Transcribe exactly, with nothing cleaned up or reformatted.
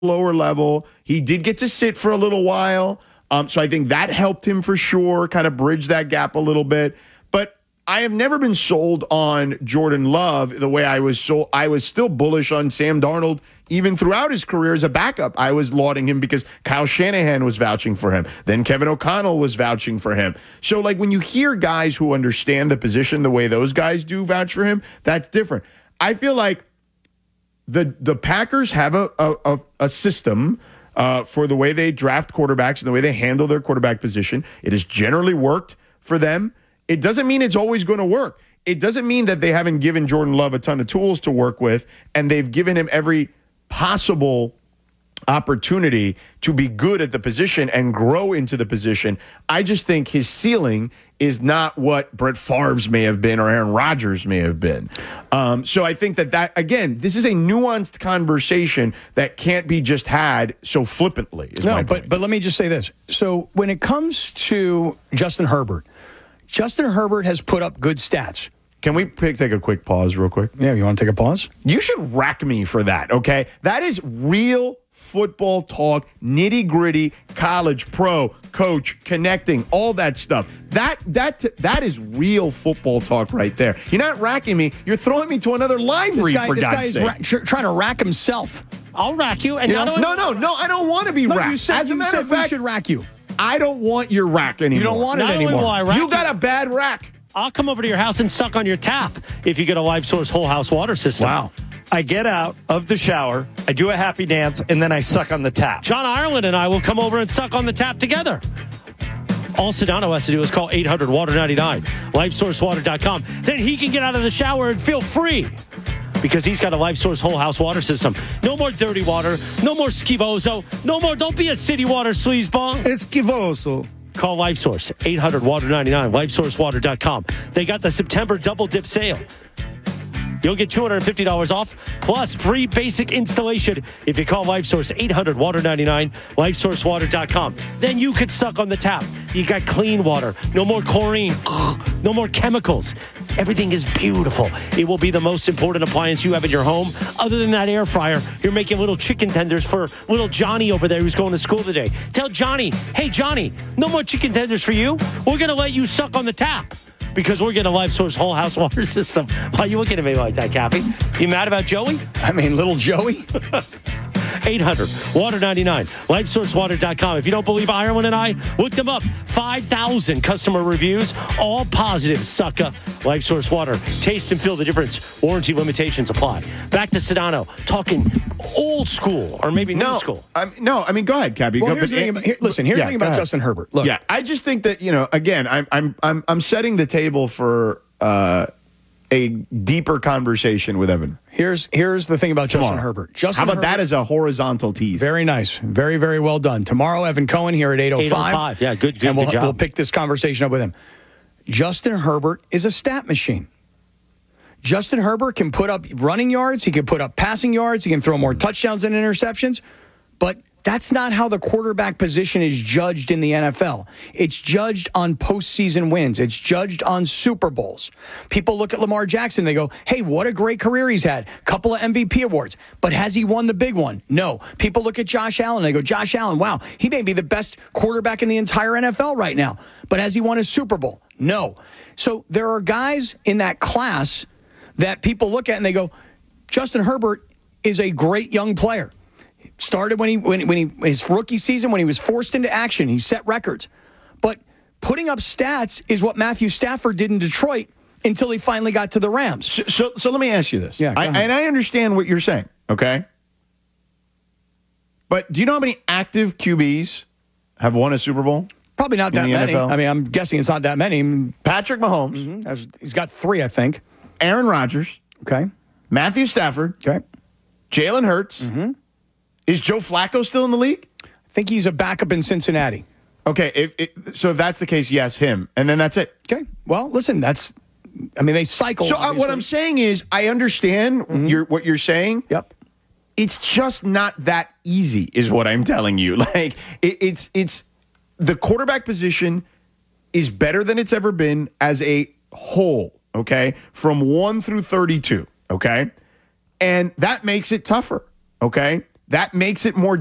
lower level. He did get to sit for a little while. Um, so I think that helped him for sure, kind of bridge that gap a little bit. But I have never been sold on Jordan Love the way I was sold. I was still bullish on Sam Darnold even throughout his career as a backup. I was lauding him because Kyle Shanahan was vouching for him. Then Kevin O'Connell was vouching for him. So, like, when you hear guys who understand the position the way those guys do vouch for him, that's different. I feel like the the Packers have a a, a system uh, for the way they draft quarterbacks and the way they handle their quarterback position. It has generally worked for them. It doesn't mean it's always going to work. It doesn't mean that they haven't given Jordan Love a ton of tools to work with, and they've given him every possible opportunity to be good at the position and grow into the position. I just think his ceiling is not what Brett Favre's may have been or Aaron Rodgers may have been. Um, so I think that, that, again, this is a nuanced conversation that can't be just had so flippantly. Is no, my but point. but let me just say this. So when it comes to Justin Herbert, Justin Herbert has put up good stats. Can we pick, take a quick pause real quick? Yeah, you want to take a pause? You should rack me for that, okay? That is real football talk, nitty-gritty, college, pro, coach, connecting, all that stuff. That that that is real football talk right there. You're not racking me. You're throwing me to another live This read, guy, for this God's guy is sake. ra- tr- trying to rack himself. I'll rack you. And You not know? only- No, no, no, I don't want to be No, racked. you said, As a you matter said of we fact, should rack you. I don't want your rack anymore. You don't want it Not only anymore. will I rack You you, got a bad rack. I'll come over to your house and suck on your tap if you get a Life Source whole house water system. Wow. I get out of the shower, I do a happy dance, and then I suck on the tap. John Ireland and I will come over and suck on the tap together. All Sedano has to do is call eight hundred water ninety-nine, life source water dot com. Then he can get out of the shower and feel free because he's got a Life Source whole house water system. No more dirty water. No more Skivoso. No more. Don't be a city water sleazeball. Esquivoso. Call Life Source, eight hundred water ninety-nine, life source water dot com. They got the September double dip sale. You'll get two hundred fifty dollars off plus free basic installation if you call LifeSource eight hundred water ninety-nine, life source water dot com. Then you could suck on the tap. You got clean water, no more chlorine, no more chemicals. Everything is beautiful. It will be the most important appliance you have in your home. Other than that air fryer, you're making little chicken tenders for little Johnny over there who's going to school today. Tell Johnny, hey, Johnny, no more chicken tenders for you. We're going to let you suck on the tap because we're getting a Life Source whole house water system. Why are you looking at me like that, Cappy? You mad about Joey? I mean, little Joey. eight hundred water ninety-nine, life source water dot com. If you don't believe Ireland and I, look them up. five thousand customer reviews, all positive, sucker. Life Source Water. Taste and feel the difference. Warranty limitations apply. Back to Sedano, talking old school or maybe new No, school. I no, I mean, go ahead, Cappy. Well, Go- here's the but- thing about, here, listen, here's Yeah, the thing go about ahead. Justin Herbert. Look, Yeah, I just think that, you know, again, I'm I'm I'm I'm setting the table for uh, a deeper conversation with Evan. here's here's the thing about Justin Tomorrow. Herbert. Justin How about Herbert, that as a horizontal tease? Very nice. Very, very well done. Tomorrow, Evan Cohen here at eight oh five. eight oh five, yeah, good, good, And we'll, good job. we'll pick this conversation up with him. Justin Herbert is a stat machine. Justin Herbert can put up running yards. He can put up passing yards. He can throw more touchdowns than interceptions. But that's not how the quarterback position is judged in the N F L. It's judged on postseason wins. It's judged on Super Bowls. People look at Lamar Jackson. They go, hey, what a great career he's had. Couple of M V P awards. But has he won the big one? No. People look at Josh Allen. They go, Josh Allen, wow, he may be the best quarterback in the entire N F L right now. But has he won a Super Bowl? No. So there are guys in that class that people look at and they go, Justin Herbert is a great young player. Started when he when, when he his rookie season when he was forced into action. He set records. But putting up stats is what Matthew Stafford did in Detroit until he finally got to the Rams. So, so, so let me ask you this. Yeah, go I, ahead. and I understand what you're saying, okay? But do you know how many active Q Bs have won a Super Bowl? Probably not that In the many. N F L? I mean, I'm guessing it's not that many. Patrick Mahomes, Mm-hmm. He's got three, I think. Aaron Rodgers, Okay. Matthew Stafford, Okay. Jalen Hurts. Mm-hmm. Is Joe Flacco still in the league? I think he's a backup in Cincinnati. Okay, if, if, so if that's the case, yes, him. And then that's it. Okay. Well, listen, that's, I mean, they cycle. So uh, what obviously. I'm saying is I understand your, what you're saying. Yep. It's just not that easy is what I'm telling you. Like it, it's it's the quarterback position is better than it's ever been as a whole, okay? From one through thirty-two, okay? And that makes it tougher, okay? That makes it more